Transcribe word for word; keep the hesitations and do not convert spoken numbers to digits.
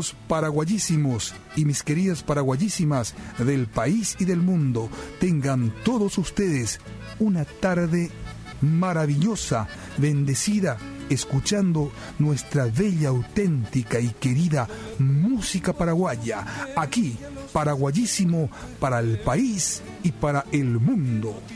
queridos paraguayísimos y mis queridas paraguayísimas del país y del mundo, tengan todos ustedes una tarde maravillosa, bendecida, escuchando nuestra bella, auténtica y querida música paraguaya, aquí, paraguayísimo, para el país y para el mundo.